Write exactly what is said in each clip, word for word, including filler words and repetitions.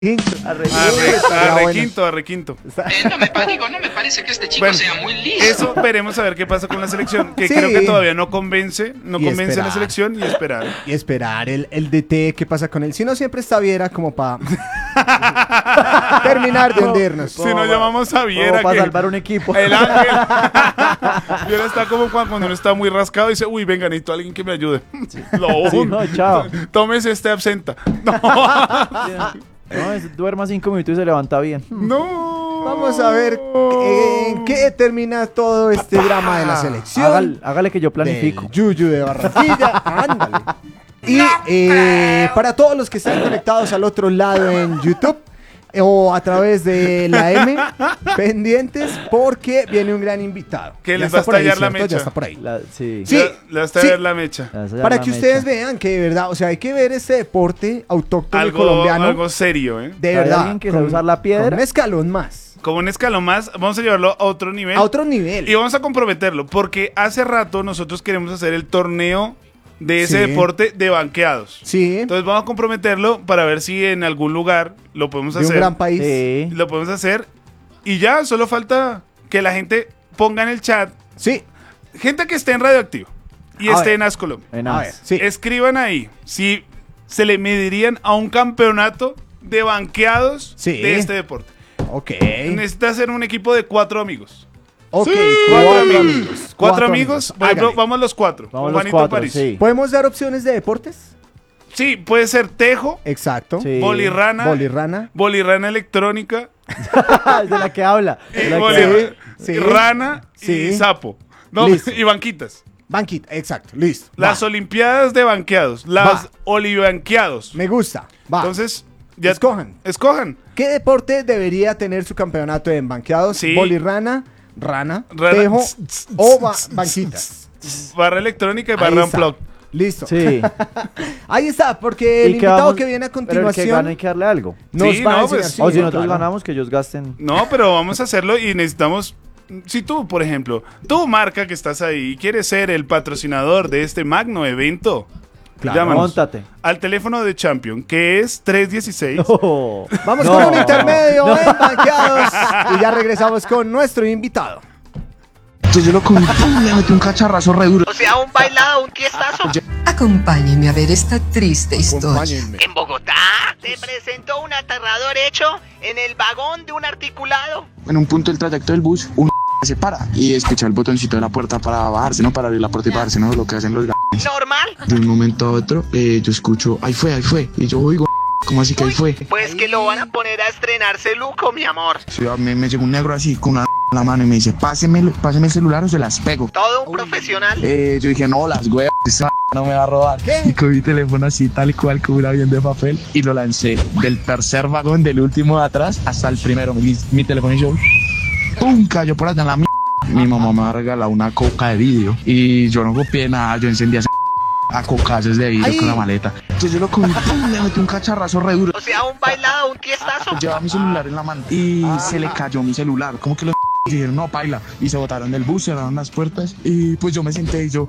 Arrequinto, arrequinto. Eh, no me pa- digo, no me parece que este chico Bueno, sea muy listo. eso veremos a ver qué pasa con la selección, que Sí. creo que todavía no convence, no Y convence esperar. la selección y esperar. Y esperar el, el D T, ¿qué pasa con él? Si no, siempre está Viera como para terminar de hundirnos. Si nos llamamos a Viera, para que salvar un equipo. el ángel. Viera está como cuando, cuando uno está muy rascado y dice, uy, venga, necesito a alguien que me ayude. Lo Sí, hundo. no, chao. Tómese este absenta. No. No, es- duerma cinco minutos y se levanta bien. No. Vamos a ver en qué termina todo este drama de la selección. Hágale, hágale que yo planifico. Del Yuyu de Barranquilla. Ándale. Y eh, para todos los que están conectados al otro lado en YouTube eh, o a través de la M, pendientes porque viene un gran invitado. Que Ya les está va a por ahí, estallar la ¿cierto? mecha. Ya está por ahí. La- sí. Sí. Le, le hasta sí. ver la mecha. La- esa ya Para la que mecha. ustedes vean que de verdad, o sea, hay que ver este deporte autóctono Algo, colombiano. algo serio, ¿eh? De Hay verdad. alguien que sabe usar la piedra. con un escalón más. Como un escalón más, vamos a llevarlo a otro nivel. A otro nivel. Y vamos a comprometerlo, porque hace rato nosotros queremos hacer el torneo de ese Sí. deporte de banqueados. Sí. Entonces vamos a comprometerlo para ver si en algún lugar lo podemos de un hacer. gran país. Sí. Lo podemos hacer. Y ya, solo falta que la gente ponga en el chat, Sí. gente que esté en Radioactivo y A esté ver. en Ascolom. En A as. ver, sí. Escriban ahí si se le medirían a un campeonato de banqueados Sí. de este deporte. Ok. Necesita ser un equipo de cuatro amigos. Ok. Cuatro amigos. Cuatro amigos. Ahí Hágale. va- vamos los cuatro. Vamos con los Juanito cuatro, París. sí. ¿Podemos dar opciones de deportes? Sí, puede ser tejo, Exacto. Sí. bolirrana, Bolirrana. bolirrana electrónica, Es de la que habla. de y la que boli- habla. Sí. rana Sí. y sapo. No, Listo. y banquitas. Banquita, exacto. Listo. Las Va. Olimpiadas de banqueados, las Va. olibanqueados. Me gusta. Va. Entonces, ya Escojan. Escojan. ¿Qué deporte debería tener su campeonato en banqueados? Sí. Bolirrana, rana, Rana. tejo o ba- banquitas. Barra electrónica y Ahí barra está. unplug. Listo. Sí. Ahí está, porque el ¿Y qué invitado vamos- que viene a Pero el que continuación gana hay que darle algo. nos Sí, va a no, enseñar. pues, sí, O si no, nosotros claro. ganamos, que ellos gasten. No, pero vamos a hacerlo y necesitamos. Si tú, por ejemplo, tu marca que estás ahí y quieres ser el patrocinador de este magno evento, Claro. llámanos Móntate. al teléfono de Champion, que es tres dieciséis. Oh. Vamos No. con un intermedio en banqueados y ya regresamos con nuestro invitado. Entonces yo lo cogí, pum, le metí un cacharrazo re duro. O sea, un bailado, un tiestazo. Acompáñeme a ver esta triste historia. En Bogotá se presentó un aterrador hecho en el vagón de un articulado. En un punto del trayecto del bus, un se para y escucha el botoncito de la puerta para bajarse, ¿no? Para abrir la puerta y bajarse, ¿no? Lo que hacen los g***. Normal. De un momento a otro, eh, yo escucho, ahí fue, ahí fue. Y yo oigo, ¿cómo así que ahí fue? Pues que lo van a poner a estrenarse Luco, mi amor. Sí, me, me llegó un negro así con una en la mano y me dice, páseme, páseme el celular o se las pego. Todo un profesional. Eh, yo dije, no, las huevas, esa no me va a robar. Y cogí mi teléfono así, tal y cual, con un avión de papel, y lo lancé del tercer vagón, del último de atrás, hasta el primero. Mi, mi teléfono hizo, ¡pum! Cayó por allá en la mierda. Mi mamá me ha regalado una coca de vidrio, y yo no copié nada, yo encendí a, a cocazos de vidrio Ay. con la maleta. Entonces yo lo cogí, ¡pum! Le metí un cacharrazo re duro. O sea, un bailado, un tiestazo. Llevaba mi celular en la mano y se le cayó mi celular. Como que los dijeron, no, paila. Y se botaron del bus, cerraron las puertas. Y pues yo me senté y yo,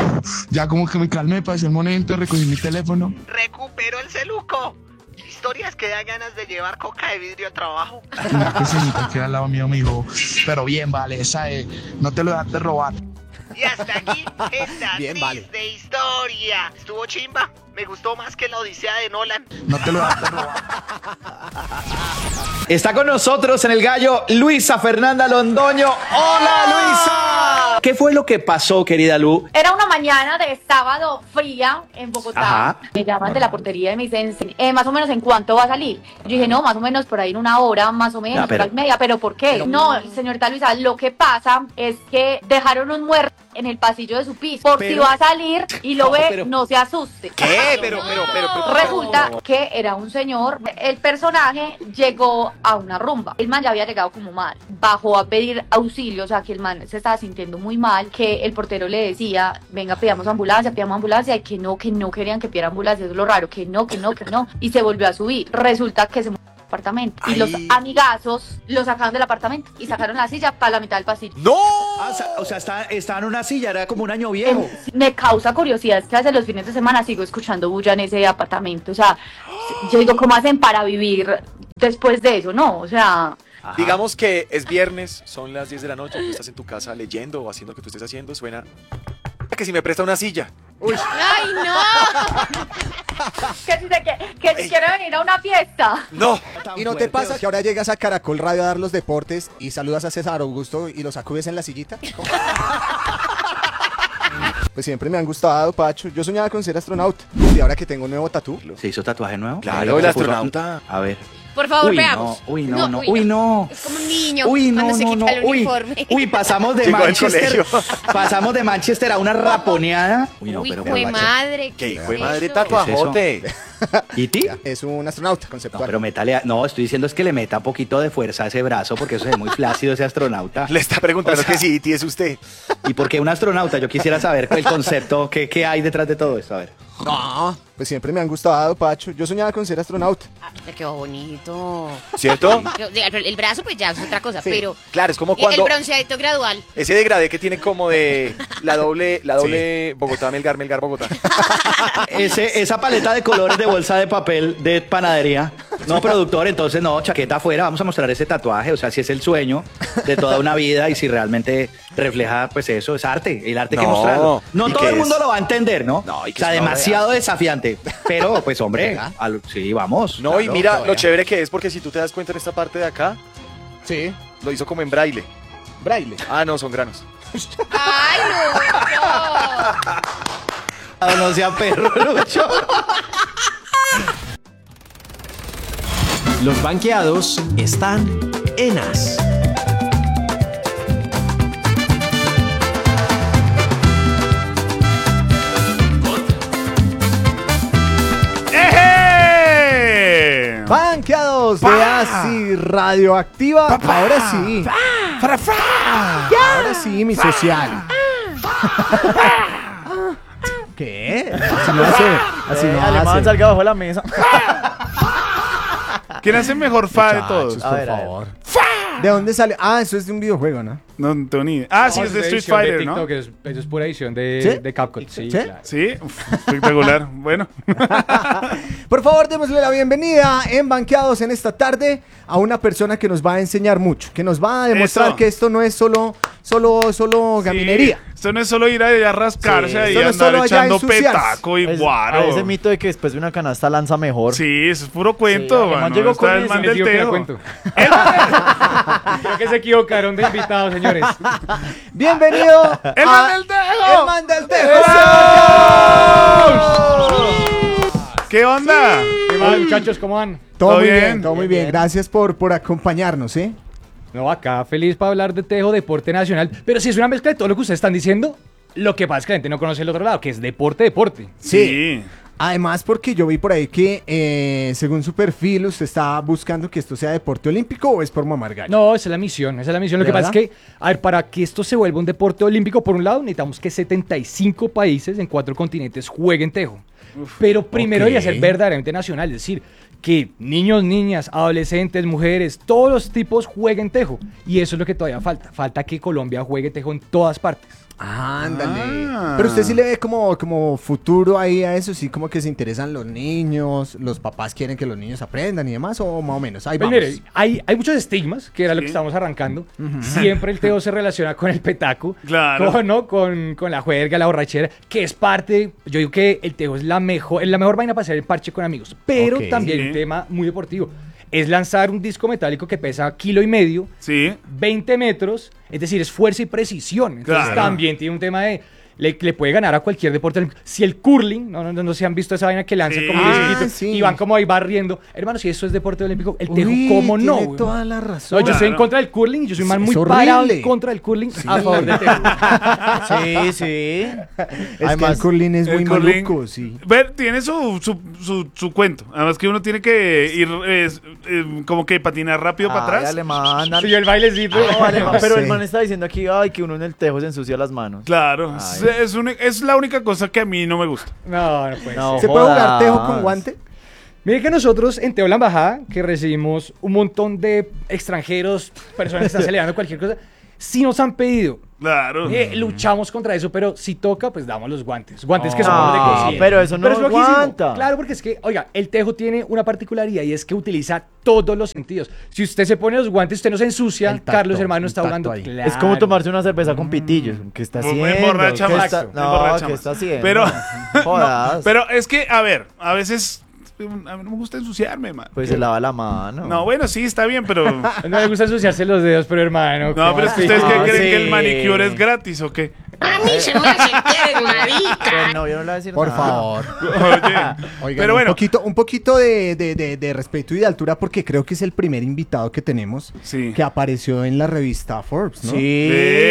ya como que me calmé, pasé el momento, recogí mi teléfono. Recupero el celuco. Historias que dan ganas de llevar coca de vidrio a trabajo. Una que señorita que al lado mío me dijo, pero bien, vale, esa eh, no te lo dejaste robar. Y hasta aquí esta Bien, triste vale. historia. Estuvo chimba. Me gustó más que la Odisea de Nolan. No te lo dejaste robar. Está con nosotros en el gallo Luisa Fernanda Londoño. ¡Hola, Luisa! ¿Qué fue lo que pasó, querida Lu? Era una mañana de sábado fría en Bogotá. Ajá. Me llaman de la portería y me dicen, eh, más o menos, ¿en cuánto va a salir? Yo dije, no, más o menos por ahí en una hora, más o menos, Ya, pero- hora y media. ¿Pero por qué? No, señorita Luisa, lo que pasa es que dejaron un muerto en el pasillo de su piso. Por si Pero- va a salir y lo No, ve, pero- no se asuste. ¿Qué? Pero, pero, pero, pero- Resulta que era un señor, el personaje llegó a una rumba, el man ya había llegado como mal, bajó a pedir auxilio, o sea que el man se estaba sintiendo muy mal, que el portero le decía, venga, pidamos ambulancia, pidamos ambulancia, y que no, que no querían que pidiera ambulancia, eso es lo raro, que no, que no, que no, y se volvió a subir, resulta que se murió en el apartamento, y los amigazos lo sacaron del apartamento y sacaron la silla para la mitad del pasillo. ¡No! Ah, o sea, o sea, está- estaba en una silla, era como un año viejo. Me causa curiosidad, es que hace los fines de semana sigo escuchando bulla en ese apartamento, o sea, yo digo, ¿cómo hacen para vivir después de eso, no, o sea... Ajá. Digamos que es viernes, son las diez de la noche, tú estás en tu casa leyendo o haciendo lo que tú estés haciendo, suena... Que si me presta una silla. Uy. ¡Ay, no! que si, se, que, que si quiere venir a una fiesta. No. ¿Y no te pasa que ahora llegas a Caracol Radio a dar los deportes y saludas a César Augusto y lo sacudes en la sillita? Pues siempre me han gustado, Pacho. Yo soñaba con ser astronauta. Y ahora que tengo un nuevo tatú. ¿Se hizo tatuaje nuevo? Claro, el astronauta. A ver. Por favor, uy, veamos. No, uy, no, no, uy, no. Es como un niño uy, no, cuando se no, quita no, el uy, uniforme. uy, pasamos de Llegó al Manchester. colegio. Pasamos de Manchester a una raponeada. Uy, no, Uy, pero fue borracho. madre. ¿Qué ¿qué fue es madre eso? tatuajote? ¿Y ti? Es un astronauta No, conceptual. pero métale, a- no, estoy diciendo es que le meta un poquito de fuerza a ese brazo porque eso es muy flácido ese astronauta. Le está preguntando O sea, que si E T es usted. ¿Y por qué un astronauta? Yo quisiera saber el concepto, qué, qué hay detrás de todo esto, a ver. No, pues siempre me han gustado, Pacho. Yo soñaba con ser astronauta. Ah, me quedó bonito. ¿Cierto? Yo- el, el brazo pues ya es otra cosa, Sí. pero Claro, es como el cuando bronceadito gradual. ese degradé que tiene como de la doble, la doble Bogotá, Melgar, Melgar, Bogotá. Ese, esa paleta de colores de bolsa de papel de panadería. No, productor, entonces no, chaqueta afuera, vamos a mostrar ese tatuaje, o sea, si es el sueño de toda una vida y si realmente refleja, pues eso, es arte, el arte hay que No, mostrarlo. No ¿y todo qué el mundo es? lo va a entender, ¿no? No, y o que sea, es una obra de demasiado arte. desafiante, pero pues hombre, al- sí, vamos. No, y claro, mira todavía. lo chévere que es porque si tú te das cuenta en esta parte de acá, Sí. lo hizo como en braille. Braille. Ah, no, son granos. ¡Ay, no! No, no sea perro, Lucho. Los banqueados están en As. ¡Eje! Banqueados de Pa. Asi Radioactiva. Ahora sí. Ahora sí, mi social. ¿Qué? Así no hace. Así Eh, no Alemán, hace. salga bajo de la mesa. ¿Quién hace mejor fa de todos? Muchachos, A por ver, a ver. favor. ¿De dónde sale? Ah, eso es de un videojuego, ¿no? No, no tengo ni idea. Ah, sí, es de Street edición Fighter, de ¿no? TikTok, es- eso es pura edición de, ¿Sí? de CapCut. Sí, ¿Sí? claro. Sí, uf, espectacular. Bueno. Por favor, démosle la bienvenida en Banqueados en esta tarde a una persona que nos va a enseñar mucho, que nos va a demostrar Eso. que esto no es solo, solo, solo gaminería. Sí, esto no es solo ir allá a rascarse Sí, ahí esto y no es andar solo allá echando ensuciarse. petaco y Es- guaro. a ese mito de que después de una canasta lanza mejor. Sí, eso es puro cuento, Alemán mano. llegó Está con el eso, man Me del equivoqué de tejo. cuento. Creo que se equivocaron de invitados, señores. Bienvenido ¡El a- man del tejo! ¡El man del tejo! ¿Qué onda? ¿Qué más, muchachos? ¿Cómo van? Todo, ¿Todo muy bien, bien? todo muy bien. Gracias por, por acompañarnos, ¿eh? No, acá feliz para hablar de tejo, deporte nacional. Pero si es una mezcla de todo lo que ustedes están diciendo, lo que pasa es que la gente no conoce el otro lado, que es deporte, deporte. Sí. Además, porque yo vi por ahí que, eh, según su perfil, usted está buscando que esto sea deporte olímpico o es por mamar gallo. No, esa es la misión, esa es la misión. Lo ¿De que pasa es verdad? que, a ver, para que esto se vuelva un deporte olímpico, por un lado, necesitamos que setenta y cinco países en cuatro continentes jueguen tejo. Pero primero ok. debería ser verdaderamente nacional, es decir, que niños, niñas, adolescentes, mujeres, todos los tipos jueguen tejo. Y eso es lo que todavía falta. Falta que Colombia juegue tejo en todas partes. Ándale. Ah. Pero usted sí le ve como, como futuro ahí a eso, sí, como que se interesan los niños, los papás quieren que los niños aprendan y demás, o más o menos. Ahí Pues vamos. mire, hay, hay muchos estigmas, que era lo que Sí. estábamos arrancando. Siempre el tejo se relaciona con el petaco, Claro. con, ¿no? con, con la juerga, la borrachera, que es parte, yo digo que el tejo es la mejor, es la mejor vaina para hacer el parche con amigos, pero Ok. también Sí. un tema muy deportivo. Es lanzar un disco metálico que pesa kilo y medio, Sí. veinte metros, es decir, es fuerza y precisión. Entonces Claro. también tiene un tema de... Le, le puede ganar a cualquier deporte olímpico. Si el curling, no, no, no, no se han visto esa vaina que lanzan Sí. como Ah, disquitos sí. y van como ahí barriendo. Hermano, si eso es deporte olímpico, el tejo, Uy, ¿cómo no? tiene güey? toda la razón. No, yo estoy en Claro. contra del curling, yo soy un man Es muy horrible. parado en contra del curling, a favor del tejo. Sí, sí. Es que Además, el curling es El muy curling- maluco, sí. Ver, tiene su, su, su, su cuento. Además que uno tiene que ir eh, eh, como que patinar rápido para ay, atrás. Alemán, Sí, yo el bailecito. No, Alemán, pero Sí. el man está diciendo aquí, ay, que uno en el tejo se ensucia las manos. Claro, es, Ay. es, una- es la única cosa que a mí no me gusta. No, no puede No. ser. ¿Se puede jugar jodas. tejo con guante? Mire que nosotros en Teo la Embajada, que recibimos un montón de extranjeros, personas que están celebrando cualquier cosa, Si nos han pedido, Claro. eh, luchamos contra eso, pero si toca, pues damos los guantes. Guantes que No, son de cocina. pero eso no es loquísimo. aguanta. Claro, porque es que, oiga, el tejo tiene una particularidad y es que utiliza todos los sentidos. Si usted se pone los guantes, usted no se ensucia. El tacto, Carlos, hermano, el está tacto jugando. ahí. Claro. Es como tomarse una cerveza con pitillos. ¿Qué está Me haciendo? emborracha ¿Qué más, está- me No, emborracha ¿qué más. está haciendo? Pero, Jodas. pero es que, a ver, a veces a mí no me gusta ensuciarme, man. Pues se lava la mano. No, bueno, sí, está bien, pero... No le gusta ensuciarse los dedos, pero hermano. No, pero es que ustedes qué No, creen sí. que el manicure es gratis o qué. A mí se me hace que eres marica. Pues no, yo no le voy a decir Por nada. favor. Oye, Oigan, pero bueno, un poquito, un poquito de, de- de- de respeto y de altura porque creo que es el primer invitado que tenemos sí. que apareció en la revista Forbes, ¿no? Sí.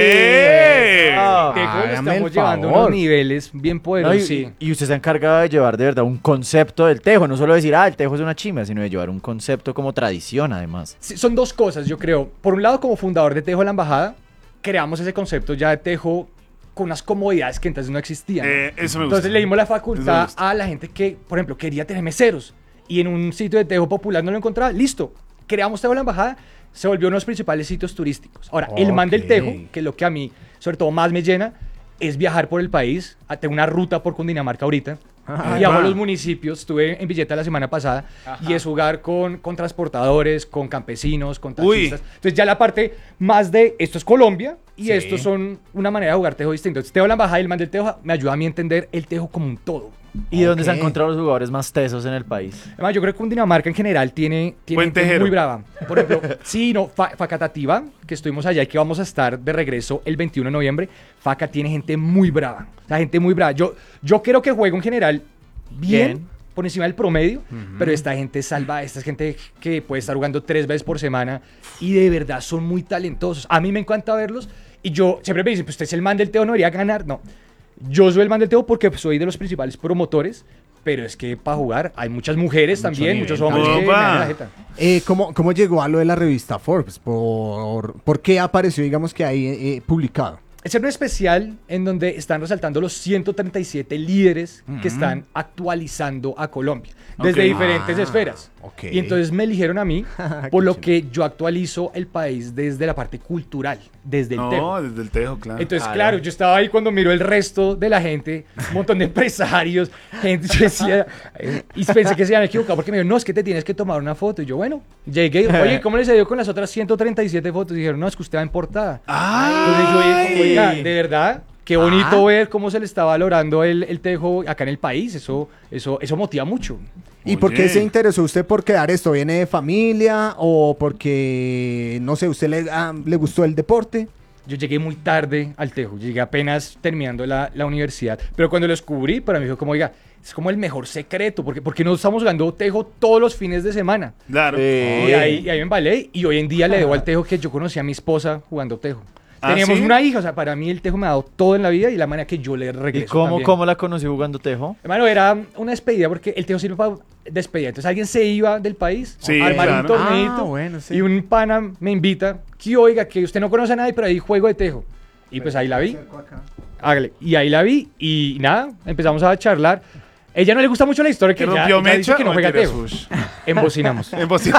¡Eh! Ah. Tejo lo Hágame estamos el llevando a favor. unos niveles bien No, poderosos. y, sí. y usted se ha encargado de llevar de verdad un concepto del tejo, no solo decir, ah, el tejo es una chimba, sino de llevar un concepto como tradición, además. Sí, son dos cosas, yo creo. Por un lado, como fundador de Tejo de la Embajada, creamos ese concepto ya de Tejo con unas comodidades que entonces no existían. ¿no? Eh, eso me gusta. Entonces le dimos la Eso me facultad gusta. a la gente que, por ejemplo, quería tener meseros y en un sitio de Tejo popular no lo encontraba. Listo, creamos Tejo de la Embajada, se volvió uno de los principales sitios turísticos. Ahora, el man del Ok. Tejo, que es lo que a mí, sobre todo, más me llena, es viajar por el país. Ah, Tengo una ruta por Cundinamarca ahorita. Ah, Viajo a va. los municipios, estuve en Villeta la semana pasada y es jugar con, con transportadores, con campesinos, con Uy. taxistas. Entonces ya la parte más de esto es Colombia y Sí. estos son una manera de jugar tejo distinto. Entonces Tejo de la Embajada y el man del tejo me ayuda a mí a entender el tejo como un todo. ¿Y dónde se han Ok. encontrado los jugadores más tesos en el país? Además, yo creo que Cundinamarca en general tiene, tiene Buen gente tejero. muy brava. Por ejemplo, sí, no, Fa- Facatativa, que estuvimos allá y que vamos a estar de regreso el veintiuno de noviembre. Faca tiene gente muy brava. O sea, gente muy brava. Yo, yo creo que juego en general bien, Bien. por encima del promedio, pero esta gente salva, esta es gente que puede estar jugando tres veces por semana y de verdad son muy talentosos. A mí me encanta verlos y yo siempre me dicen, pues usted es el man del Teo, no debería ganar. No, yo soy el man del Teo porque soy de los principales promotores. Pero es que para jugar hay muchas mujeres también, nivel muchos hombres que me Opa. dan la jeta. Eh, ¿cómo, ¿Cómo llegó a lo de la revista Forbes? ¿Por, por qué apareció, digamos que ahí eh, publicado? Es un especial en donde están resaltando los ciento treinta y siete líderes que están actualizando a Colombia desde Ok. diferentes Ah, esferas. ok. Y entonces me eligieron a mí Qué por lo chévere. que yo actualizo el país desde la parte cultural, desde el tejo. No, desde el tejo, claro. Entonces, claro, yo estaba ahí cuando miro el resto de la gente, un montón de empresarios, gente, yo decía, eh, y pensé que se habían equivocado porque me dijeron, no, es que te tienes que tomar una foto. Y yo, bueno, llegué, oye, ¿cómo les dio con las otras ciento treinta y siete fotos? Y dijeron, no, es que usted va en portada. Entonces yo dije, oiga, de verdad, qué bonito ver cómo se le está valorando el, el tejo acá en el país, eso, eso, eso motiva mucho. ¿Y por qué Oye. se interesó usted por quedar esto? ¿Viene de familia o porque, no sé, usted le, ah, le gustó el deporte? Yo llegué muy tarde al tejo, llegué apenas terminando la, la universidad, pero cuando lo descubrí, para mí fue como, oiga, es como el mejor secreto, porque, porque no estamos jugando tejo todos los fines de semana. Claro. Y ahí, y ahí me embalé, y hoy en día le debo al tejo que yo conocí a mi esposa jugando tejo. ¿Ah, Teníamos sí? una hija, o sea, para mí el tejo me ha dado todo en la vida y la manera que yo le regreso ¿Y cómo, también. cómo la conocí jugando tejo? Hermano, era una despedida porque el tejo sirve para despedida. Entonces alguien se iba del país, Sí, armar un claro. torneito Ah, bueno, sí. y un pana me invita, que oiga, que usted no conoce a nadie, pero ahí juego de tejo. Y pues ahí la vi. Hágale. Y ahí la vi y nada, empezamos a charlar. Ella no le gusta mucho la historia que ¿Que ya, rompió ella dice mecha? que no o juega mentiras? tejo. Ush. Embocinamos. En voz-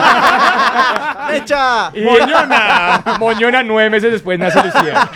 ¡Mecha! Y- ¡Moñona! Moñona, nueve meses después nace Lucía.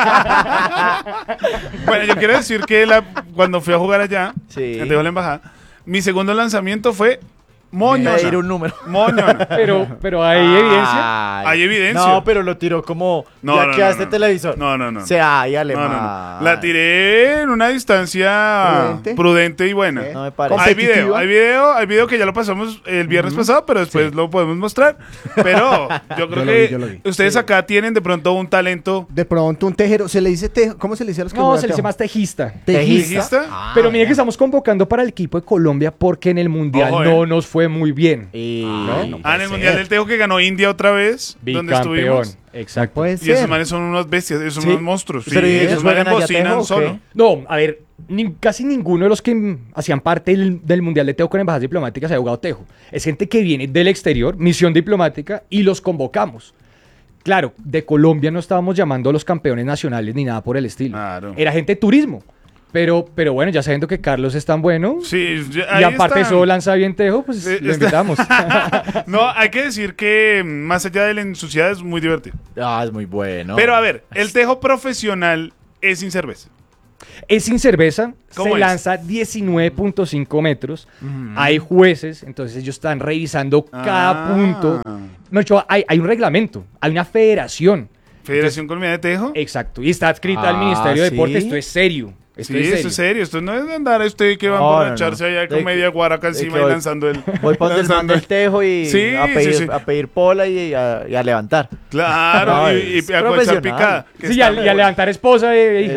Bueno, yo quiero decir que la- cuando fui a jugar allá, Sí. en Tejo de la Embajada, mi segundo lanzamiento fue Moñona. Pedir un número. Moñona. Pero, pero hay evidencia. Ay. Hay evidencia. No, pero lo tiró como. No, ya no, que no, este no. televisor. No, no, no. O sea, ay, No, alemán. no, no. La tiré en una distancia Prudente. prudente, y buena. No me parece. Hay video, Competitiva. hay video, hay video que ya lo pasamos el viernes pasado, pero después lo podemos mostrar. Pero yo creo Yo lo que vi, yo lo vi. ustedes acá tienen de pronto un talento. De pronto un tejero, ¿se le dice tejo? ¿Cómo se le dice a los que No, juegan se le dice tejo? más tejista. Tejista. ¿Tejista? Pero mire que estamos convocando para el equipo de Colombia porque en el Mundial Ojo, eh. no nos fue muy bien. Y... ¿No? Ah, en el Mundial del Tejo que ganó India otra vez, donde Bicampeón. estuvimos. Exacto. Puede Y esos ser. manes son unos bestias, esos son Sí. unos monstruos. Pero ¿y Sí, ellos esos manes juegan allá bocinan tejo o qué? solo. No, a ver, ni- casi ninguno de los que mm, hacían parte del, del Mundial de Tejo con embajadas diplomáticas ha jugado Tejo. Es gente que viene del exterior, misión diplomática, y los convocamos. Claro, de Colombia no estábamos llamando a los campeones nacionales ni nada por el estilo. Claro. Era gente de turismo. Pero, pero bueno, ya sabiendo que Carlos es tan bueno Sí, y ahí aparte está. eso lanza bien tejo, pues Eh, lo está- invitamos. No, hay que decir que más allá de la ensuciada es muy divertido. Ah, es muy bueno. Pero a ver, el tejo profesional es sin cerveza. Es sin cerveza, ¿Cómo se es? lanza diecinueve punto cinco metros. Hay jueces, entonces ellos están revisando cada Ah. punto. No, hecho, hay, hay un reglamento, hay una federación. Federación Colombiana de Tejo. Exacto, y está adscrita al Ah, Ministerio de ¿sí? Deporte. Esto es serio. Esto Sí, es eso serio. es serio. Esto no es de andar usted que va a No, no, emborracharse no. allá De con que- media guaraca de encima que y voy- lanzando el. Voy para donde el man lanzando del tejo y Sí, a, pedir, sí, sí. a pedir pola y a, y a levantar. Claro, No, y, es y a colchar profesional. picada. que Sí, y está a, y a mejor. levantar esposa e hija.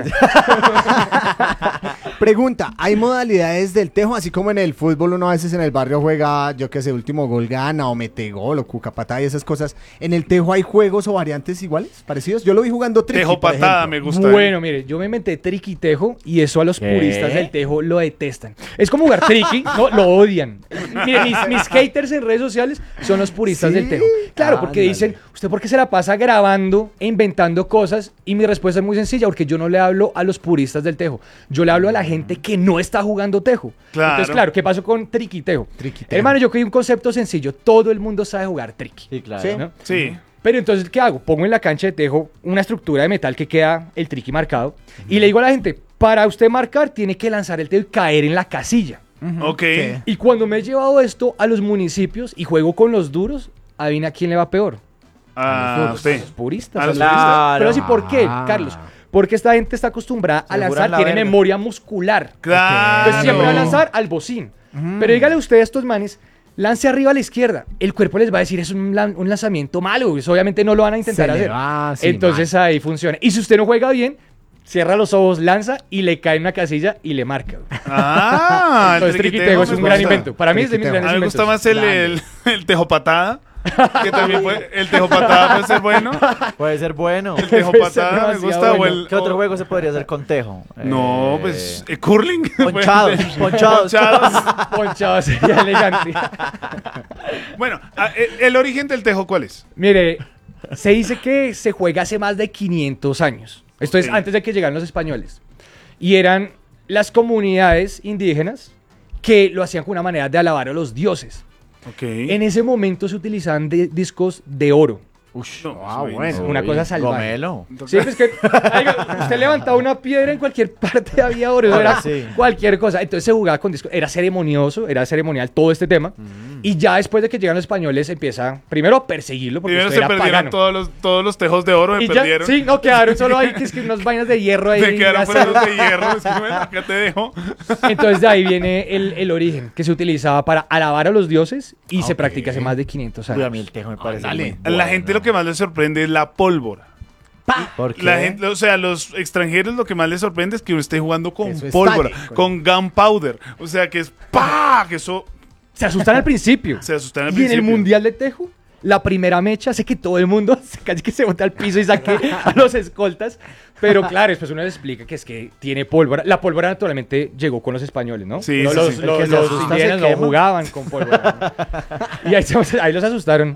Pregunta, ¿hay modalidades del tejo? Así como en el fútbol uno a veces en el barrio juega, yo qué sé, último gol gana o mete gol o cucapatá y esas cosas. ¿En el tejo hay juegos o variantes iguales, parecidos? Yo lo vi jugando triqui, Tejo por patada ejemplo. me gusta. Bueno, mire, yo me inventé triqui y tejo y eso a los ¿Qué? puristas del tejo lo detestan. Es como jugar triqui, no, lo odian. Mire, mis, mis haters en redes sociales son los puristas ¿Sí? del tejo. Claro, porque Ándale. dicen, ¿usted por qué se la pasa grabando e inventando cosas? Y mi respuesta es muy sencilla, porque yo no le hablo a los puristas del tejo. Yo le hablo a la gente que no está jugando tejo. Claro. Entonces, claro, ¿qué pasó con triqui y tejo? Triqui y tejo. Hermano, yo creí un concepto sencillo. Todo el mundo sabe jugar triqui. Sí, claro. Sí. ¿no? Sí. Pero entonces, ¿qué hago? Pongo en la cancha de tejo una estructura de metal que queda el triqui marcado y le digo a la gente, para usted marcar tiene que lanzar el tejo y caer en la casilla. Ok. Sí. Y cuando me he llevado esto a los municipios y juego con los duros, adivina quién le va peor. Ah, A usted. los puristas. A a los los puristas. puristas. Pero así, ¿por qué, Ah. Carlos? Porque esta gente está acostumbrada a Se juran lanzar, la tiene verga. memoria muscular. Claro. Entonces siempre va a lanzar al bocín. Pero dígale usted a estos manes, lance arriba a la izquierda. El cuerpo les va a decir, es un, lan- un lanzamiento malo. Eso obviamente no lo van a intentar Se le hacer. va así Entonces ahí funciona. Y si usted no juega bien, cierra los ojos, lanza y le cae en una casilla y le marca. Ah, el Entonces triquiteo triquiteo es me un gran gusta. invento. Para mí es de mis Triquiteo. A grandes mí me gusta inventos. más el, el, el tejo patada. Que también puede, el tejo patada puede ser bueno. Puede ser bueno. El tejo Puede ser patada me demasiado gusta. O bueno. el, ¿Qué otro o- juego se podría hacer con tejo? No, Eh, pues eh, curling. Ponchados, ponchados. Ponchados. Ponchado sería elegante. Bueno, a- el, el origen del tejo, ¿cuál es? Mire, se dice que se juega hace más de quinientos años. Esto es Ok. antes de que llegaran los españoles. Y eran las comunidades indígenas que lo hacían con una manera de alabar a los dioses. Ok. En ese momento se utilizaban de- discos de oro. No, Ah, soy- bueno. Una Uy, cosa salvaje. Gomelo. Sí, pues que oiga, usted levantaba una piedra en cualquier parte había oro, eso Ahora era sí. cualquier cosa. Entonces se jugaba con discos, era ceremonioso, era ceremonial todo este tema. Y ya después de que llegan los españoles empieza primero a perseguirlo porque Primero esto se era perdieron pagano. todos los, todos los tejos de oro, se Y ya, perdieron. sí, no quedaron solo ahí que es que unas vainas de hierro ahí. Se quedaron ya fuera se- los de hierro. Es que, bueno, acá te dejo. Entonces de ahí viene el, el origen que se utilizaba para alabar a los dioses y se practica hace más de quinientos Uy, a años. mí el tejo me parece dale. muy A la bueno. gente lo que más le sorprende es la pólvora. ¿Por qué? La gente, o sea, a los extranjeros lo que más les sorprende es que uno esté jugando con Eso pólvora, estalle, con gunpowder. O sea, que es ¡pa! Que eso Se asustan al principio. se asustan al Y en principio. el Mundial de Tejo, la primera mecha hace que todo el mundo se- casi que se bote al piso y saque a los escoltas. Pero claro, después uno les explica que es que tiene pólvora. La pólvora naturalmente llegó con los españoles, ¿no? Sí, los sí, los, sí. El los- que se los asusta se indígenas no quema. jugaban con pólvora. ¿no? Y ahí, se- ahí los asustaron. un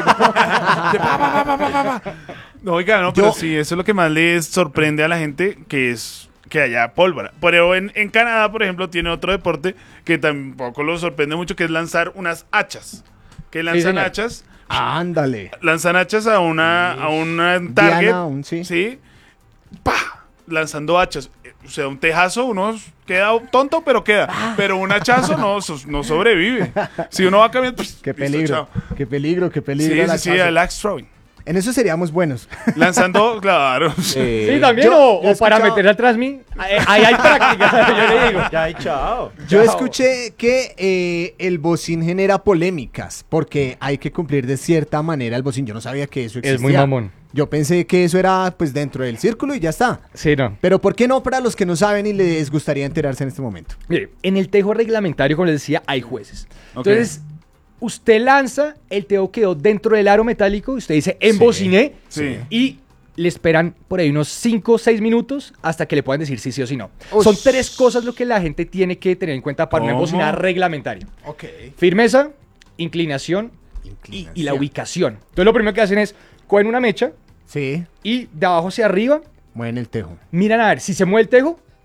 poquito. No, oiga, no, pero Yo- sí, eso es lo que más les sorprende a la gente, que es que haya pólvora. Pero en, en Canadá, por ejemplo, tiene otro deporte que tampoco lo sorprende mucho, que es lanzar unas hachas. Que lanzan señor. hachas, Ándale. lanzan hachas a una, a una target. Diana, un sí. Sí. ¡Pah! Lanzando hachas. Eh, O sea, un tejazo, uno queda tonto, pero queda. Pero un hachazo no, so- no sobrevive. Si uno va caminando, pues, Qué listo, peligro. chao. Qué peligro, qué peligro. Sí, el sí, sí, hachazo. el axe throwing. En eso seríamos buenos. Lanzando, claro. Sí, también, Yo- o, yo he o para escuchado- meter atrás mí. Ahí ahí hay práctica, yo le digo. Ya, y chao. Yo Chao. escuché que eh, el bocín genera polémicas porque hay que cumplir de cierta manera el bocín. Yo no sabía que eso existía. Es muy mamón. Yo pensé que eso era pues dentro del círculo y ya está. Sí, no. Pero ¿por qué no para los que no saben y les gustaría enterarse en este momento? Mire, en el tejo reglamentario, como les decía, hay jueces. Ok. Entonces, usted lanza, el tejo quedó dentro del aro metálico, usted dice embociné, Sí. y le esperan por ahí unos cinco o seis minutos hasta que le puedan decir sí, sí o sí no. Ush. Son tres cosas lo que la gente tiene que tener en cuenta para una ¿Cómo? embocinada reglamentaria. Ok. Firmeza, inclinación, y, y la ubicación. Entonces, lo primero que hacen es, cogen una mecha Sí, y de abajo hacia arriba, mueven el tejo. miran a ver si se mueve el tejo,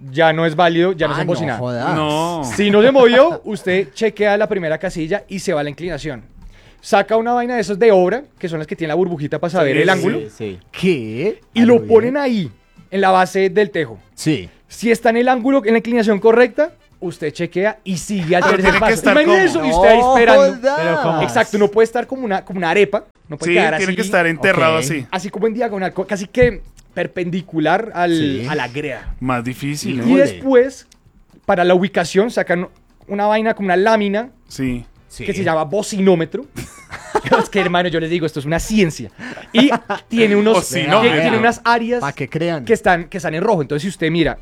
ya no es válido, ya no Ah, se embocina. no jodas. No. Si no se movió, usted chequea la primera casilla y se va a la inclinación. Saca una vaina de esos de obra, que son las que tienen la burbujita para saber Sí, el ángulo, Sí, sí. ¿Qué? y lo ponen ahí, en la base del tejo. Sí. Si está en el ángulo, en la inclinación correcta, usted chequea y sigue al Pero tercer tiene que paso. estar Imagínese como- eso y usted ahí No esperando. jodas. Pero como- Exacto, no puede estar como una, como una arepa. No puede Sí, quedar tiene así, que estar enterrado Ok. así. así como en diagonal, co- casi que perpendicular al, Sí. a la greda. Más difícil, Y ¿eh? después, para la ubicación, sacan una vaina como una lámina Sí. Sí. que se llama bocinómetro. Es que, hermano, yo les digo, esto es una ciencia. Y tiene unos Bocinómetro. tiene, tiene unas áreas Para que crean. que están, que están en rojo. Entonces, si usted mira,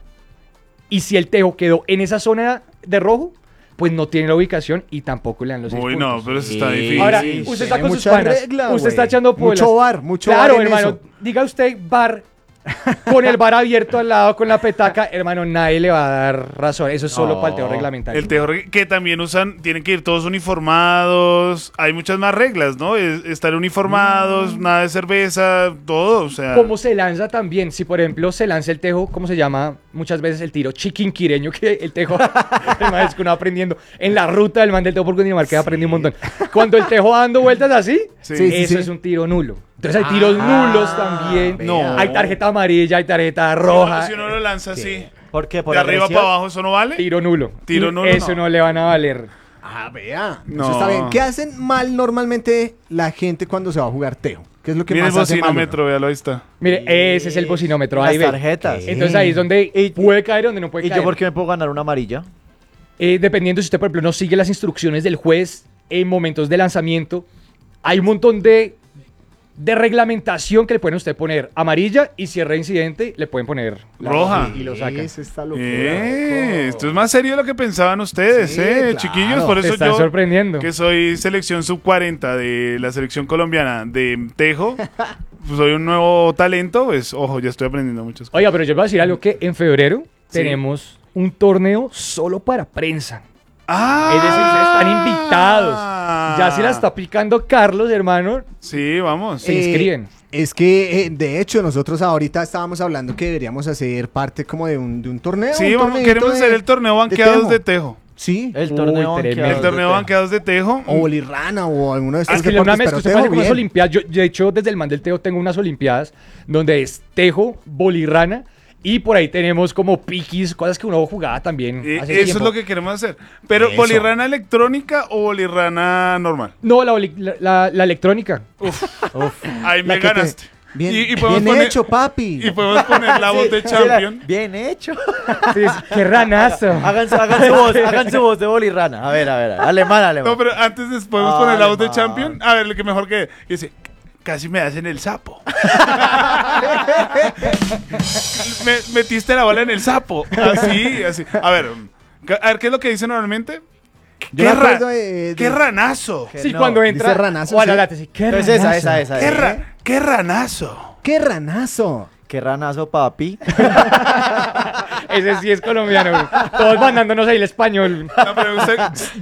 y si el tejo quedó en esa zona de rojo, pues no tiene la ubicación y tampoco le dan los seis Uy, no, puntos. pero eso está Sí. difícil. Ahora, Sí, usted sí. está Hay con sus mucha panas, regla, usted güey. está echando polas. Mucho bar, mucho Claro, bar en hermano, eso. diga usted bar con el bar abierto al lado con la petaca, hermano, nadie le va a dar razón. Eso es solo No. para el teo reglamentario. El tejo re- que también usan, tienen que ir todos uniformados. Hay muchas más reglas, ¿no? Es- estar uniformados, nada de cerveza, todo, o sea. ¿Cómo se lanza también? Si, por ejemplo, se lanza el tejo, ¿cómo se llama muchas veces el tiro chiquinquireño? Que el tejo, el man es que uno va aprendiendo en la ruta del man del tejo por Cundinamarca, aprendí un montón. Cuando el tejo va dando vueltas así, Sí. Sí, sí, eso sí. es un tiro nulo. Entonces hay tiros nulos también. No. Hay tarjeta amarilla, hay tarjeta Si roja. uno- Si uno lo lanza así, ¿Por qué? ¿Por de arriba agresión? para abajo, ¿eso no vale? Tiro nulo. Tiro nulo, Eso no. no. le van a valer. Ah, vea. No. Eso está bien. ¿Qué hacen mal normalmente la gente cuando se va a jugar tejo? ¿Qué es lo que Mira el más hace mal? bocinómetro, véalo, ahí está. Mire, ese es el bocinómetro. Las Ahí ve. tarjetas. Entonces ahí es donde Y- puede caer, donde no puede ¿Y caer. yo por qué me puedo ganar una amarilla? Eh, dependiendo si usted, por ejemplo, no sigue las instrucciones del juez en momentos de lanzamiento, hay un montón de, de reglamentación que le pueden a usted poner amarilla y si es reincidente le pueden poner la Roja. y lo sacan. Es esta locura. Eh, esto es más serio de lo que pensaban ustedes, Sí, eh, claro. chiquillos. Por Te eso están yo, sorprendiendo. que soy selección sub cuarenta de la selección colombiana de tejo, pues soy un nuevo talento, pues ojo, ya estoy aprendiendo muchas cosas. Oiga, pero yo les voy a decir algo que en febrero Sí. tenemos un torneo solo para prensa. Ah, Es decir, ustedes están invitados. Ya se la está picando Carlos, hermano. Sí, vamos. Se inscriben. Es que, eh, de hecho, nosotros ahorita estábamos hablando que deberíamos hacer parte como de un, de un torneo. Sí, un vamos, torneito queremos de- hacer el torneo de banqueados tejo. de tejo. Sí. El Uy, torneo tremendo. El banqueados torneo de tejo. banqueados de tejo. O bolirrana o alguno de estos Es que una deportes, vez que pero usted tejo pase con unas bien. olimpiadas, yo, de hecho desde el man del tejo tengo unas olimpiadas donde es tejo, bolirrana y por ahí tenemos como piquis, cosas que uno jugaba también Eh, hace eso tiempo. es lo que queremos hacer. Pero, Eso. ¿bolirrana electrónica o bolirrana normal? No, la, boli- la, la- la electrónica. Ahí La me que te- ganaste. Bien, Y- y podemos bien poner- hecho, papi. Y podemos poner la voz de Sí, champion. la- Bien hecho. Sí, es- ¡Qué ranazo! Hagan, su- hagan su voz, hagan su voz de bolirrana. A ver, a ver, alemán, alemán. No, pero antes les podemos Ah, poner la voz de alemán. champion. A ver, lo que mejor que. Y dice, casi me hacen el sapo. me, metiste la bola en el sapo. Así, así. A ver, a ver, ¿qué es lo que dice normalmente? Yo ¡Qué, me ra- acuerdo de- de- ¡Qué ranazo! Sí, no, cuando dice entra. ranazo, o a la sí. lata, sí, ¡qué Pues ranazo! esa, esa, esa. ¡Qué, ¿eh? ra- qué ranazo! ¡Qué ranazo! Qué ranazo, papi. Ese sí es colombiano. Todos mandándonos ahí el español. No, pero usted-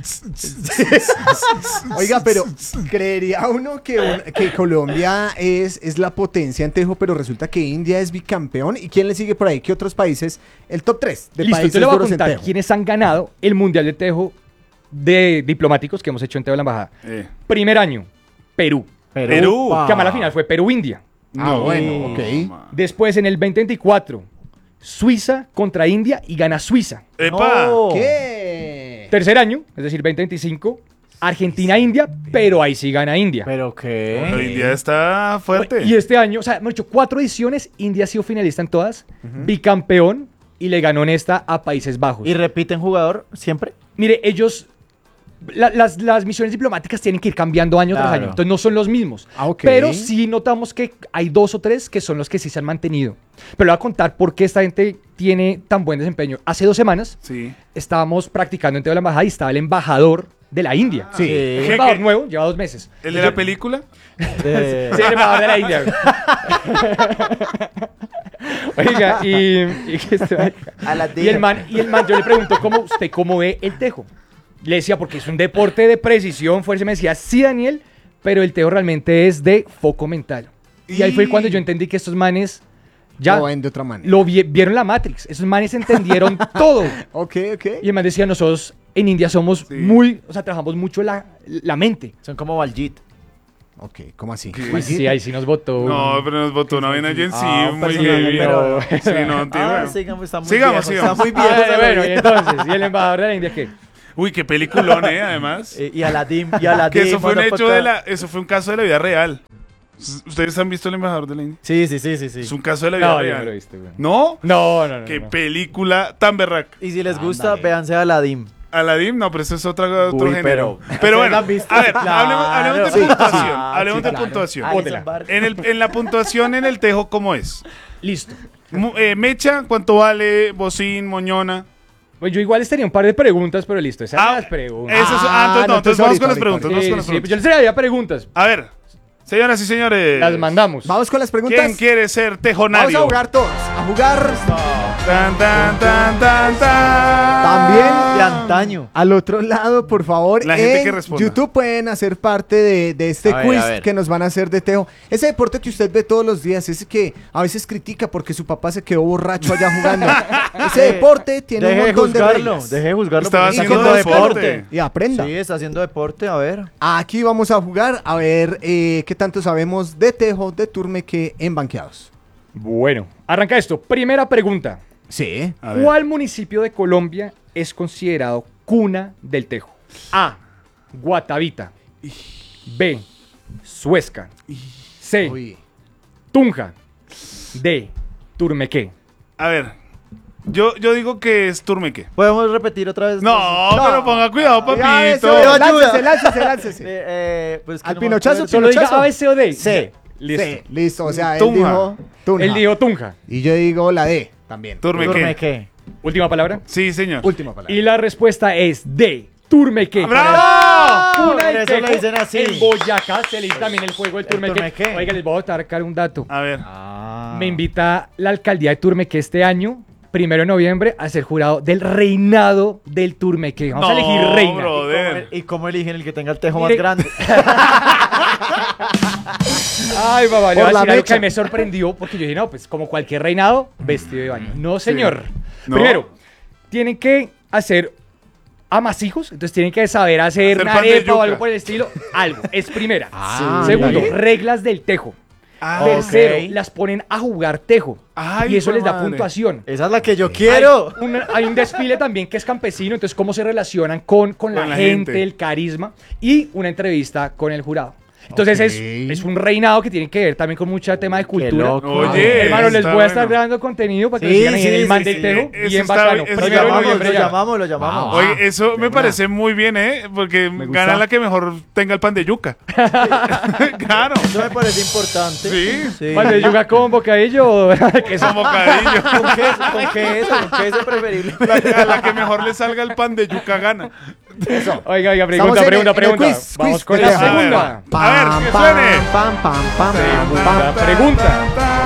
Oiga, pero creería uno que, un- que Colombia es, es la potencia en tejo, pero resulta que India es bicampeón. ¿Y quién le sigue por ahí? ¿Qué otros países? El top tres de Listo, países yo le voy a duros en contar tejo. quiénes han ganado el Mundial de Tejo de diplomáticos que hemos hecho en Tejo de la Embajada. Eh, Primer año, Perú. Perú. Que además la final fue Perú-India. Ah, bueno, ok. ma. Después, en el veinte veinticuatro, Suiza contra India y gana Suiza. ¡Epa! No. ¿Qué? Tercer año, es decir, veinte veinticinco, Argentina-India, pero ahí sí gana India. Pero qué. Pero India está fuerte. Y este año, o sea, hemos hecho cuatro ediciones, India ha sido finalista en todas, bicampeón y le ganó en esta a Países Bajos. ¿Y repiten jugador siempre? Mire, ellos, la- las, las misiones diplomáticas tienen que ir cambiando año tras Claro. año, entonces no son los mismos. Ah, ok. Pero sí notamos que hay dos o tres que son los que sí se han mantenido. Pero le voy a contar por qué esta gente tiene tan buen desempeño. Hace dos semanas Sí. estábamos practicando en Teo de la Embajada y estaba el embajador de la India. Sí. Un ¿Qué- embajador qué? nuevo, lleva dos meses. ¿El de la película? De- Sí, el embajador de la India. Oiga, y, y, que estoy- A la y el man, y el man, yo le pregunto, ¿cómo usted cómo ve el tejo? Le decía, porque es un deporte de precisión, fuerza. Me decía, sí, Daniel, pero el tejo realmente es de foco mental. Y ahí fue Y- cuando yo entendí que estos manes Ya. Lo ven de otra manera. Lo vi- vieron la Matrix. Esos manes entendieron todo. Ok, ok. Y el man decía, nosotros en India somos Sí. muy, o sea, trabajamos mucho la, la mente. Son como Baljit. Ok, ¿cómo así? Uy, sí, ahí sí nos votó. No, pero nos botó una vaina allí en sí, Ah, un muy personaje, heavy. pero- Sí, no, tío. Ah, bueno. sigamos, está muy Sigamos, viejo, sigamos. Está muy Ah, viejo. esa bueno, y vida. entonces, ¿y el embajador de la India qué? Uy, qué peliculón, eh, además. Eh, Y Aladdin, y Aladdin. Que eso fue un cuando hecho fue- de la, eso fue un caso de la vida real. S- ¿Ustedes han visto El embajador de la India? Sí, sí, sí, sí, sí. Es un caso de la vida No, yo real. no lo he visto, güey. ¿No? No, no, no. Qué no. película tan berraca. Y si les gusta, Ándale. véanse a Aladdin. Aladdin, no, pero eso es otra, otro Uy, género. pero- Pero, bueno, ¿Ustedes la han visto? a ver, Claro. hablemos, hablemos de Sí, puntuación. sí. hablemos Sí, de claro. puntuación. Alison Bótela. Barr. En, el, en la puntuación en el tejo, ¿cómo es? Listo. Mu- eh, Mecha, ¿cuánto vale? Bocín, Moñona. Pues yo igual les tenía un par de preguntas, pero listo, esas Ah, son las preguntas. Esas son- ah, Ah, entonces no, no, entonces entonces vamos con ahorita, las preguntas. Vamos Sí, con las sí, pues preguntas. yo les traía preguntas. A ver, señoras y señores. Las mandamos. Vamos con las preguntas. ¿Quién quiere ser Vamos tejonario? a jugar todos. A jugar Tan, tan, tan, tan, tan. también De antaño. al otro lado, por favor. La gente en que responda. YouTube pueden hacer parte de, de este A ver, quiz a ver. que nos van a hacer de tejo. Ese deporte que usted ve todos los días, ese que a veces critica porque su papá se quedó borracho allá jugando. Ese deporte tiene un Deje de montón de juzgarlo. reglas. Deje de juzgarlo. Estaba porque está haciendo deporte. Y aprenda. Sí, está haciendo deporte. A ver. Aquí vamos a jugar a ver eh, qué tanto sabemos de tejo, de turmeque en banqueados. Bueno, arranca esto. Primera pregunta. Sí. A ver. ¿Cuál municipio de Colombia es considerado cuna del tejo? A. Guatavita. B. Suezca. C. Uy. Tunja. D. Turmequé. A ver, yo, yo digo que es Turmeque. ¿Podemos repetir otra vez? No, pero ponga cuidado, Ya, eso, papito. ayuda. láncese, láncese, láncese. Eh, eh, pues que Al no me pinochazo, acuerdo. Solo diga pinochazo. A, B, C o D. C. Listo. Sí, listo. O sea, él Tunja. dijo Tunja. Él dijo Tunja. Y yo digo la D también. Turmeque. Turmeque. Última palabra. Sí, señor. Última palabra. Y la respuesta es D. Turmequé. ¡Bravo! Cuna Por del eso le tejo dicen así. En Boyacá se le dice también el juego del El Turmequé. Turmequé. Oiga, les voy a botar un dato. A ver. Ah. Me invita la alcaldía de Turmequé este año, primero de noviembre, a ser jurado del reinado del Turmequé. Vamos a No, elegir reina. bro. Joder. ¿Y cómo eligen el que tenga el tejo Mire- más grande? Ay, papá, le Por voy a la decir algo mecha. que me sorprendió, porque yo dije, no, pues como cualquier reinado, vestido de baño. No, señor. No. Primero, tienen que hacer amasijos, entonces tienen que saber hacer, Hacer una pan de arepa o yuca. algo por el estilo. Algo, es primera. Ah, Segundo, ¿sí? reglas del tejo. Ah, Tercero, ok. las ponen a jugar tejo. Ay, y eso hijo de les da madre. puntuación. Esa es la que yo quiero. Hay un, hay un desfile también que es campesino, entonces cómo se relacionan con, con la, Con la gente, gente. el carisma y una entrevista con el jurado. Entonces Ok. es, es un reinado que tiene que ver también con mucho tema de cultura. loco. Oye, hermano, les está voy a estar bueno. dando contenido para que Sí, lo sigan ahí sí, en el sí, man sí, del tejo. eso Bien está bacano. bien, eso Primero de está Lo bien, noviembre llamamos, lo ya. llamamos, lo llamamos. Oye, eso me parece muy bien, ¿eh? Porque gana la que mejor tenga el pan de yuca. Claro. Eso me parece importante. Sí. Sí. ¿Pan de yuca con bocadillo? que Son bocadillo. ¿Con queso? ¿Con queso? ¿Con queso preferible? La, a la que mejor le salga el pan de yuca gana. Oiga, oiga, Estamos pregunta, en pregunta, el- en el pregunta. quiz, Vamos quiz con de la tejo. segunda. A ver, que suene. Pam, pam, pam, pam, pam. Pregunta.